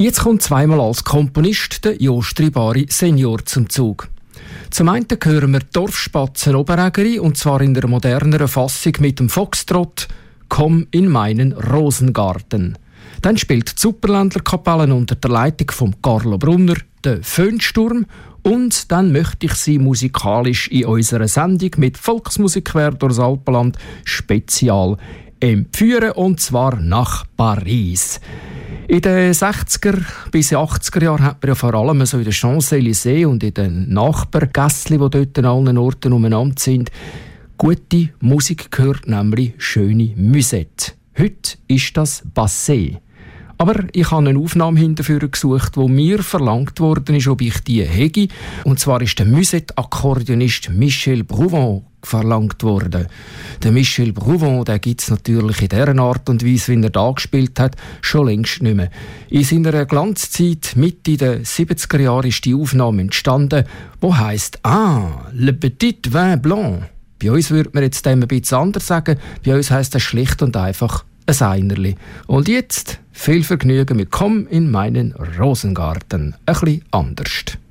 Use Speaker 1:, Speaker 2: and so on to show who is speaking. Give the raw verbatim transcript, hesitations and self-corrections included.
Speaker 1: Jetzt kommt zweimal als Komponist der Jost Ribari Senior zum Zug. Zum einen hören wir Dorfspatzen Oberägeri, und zwar in der moderneren Fassung mit dem Foxtrott «Komm in meinen Rosengarten». Dann spielt die Superländler Kapelle unter der Leitung von Carlo Brunner den Föhnsturm, und dann möchte ich Sie musikalisch in unserer Sendung mit Volksmusik quer durchs Alpenland spezial empführen, und zwar nach Paris. In den sechziger bis achtziger Jahren hat man ja vor allem so in den Champs-Élysées und in den Nachbargässchen, die dort an allen Orten umeinander sind, gute Musik gehört, nämlich schöne Musette. Heute ist das passé. Aber ich habe eine Aufnahme hinterher gesucht, wo mir verlangt worden ist, ob ich die hege. Und zwar ist der Musette-Akkordeonist Michel Brouvant verlangt worden. Der Michel Brouvant, der gibt es natürlich in dieser Art und Weise, wie er da gespielt hat, schon längst nicht mehr. In seiner Glanzzeit, Mitte der siebziger Jahre, ist die Aufnahme entstanden, die heisst «Ah, le petit vin blanc». Bei uns würde man jetzt dem ein bisschen anders sagen. Bei uns heisst das schlicht und einfach ein Einerli. Und jetzt viel Vergnügen mit «Komm in meinen Rosengarten». Ein bisschen anders.